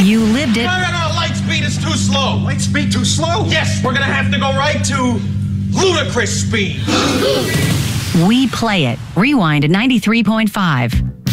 You lived it. No, Lightspeed is too slow. Lightspeed too slow? Yes, we're gonna have to go right to ludicrous speed. We play it. Rewind at 93.5.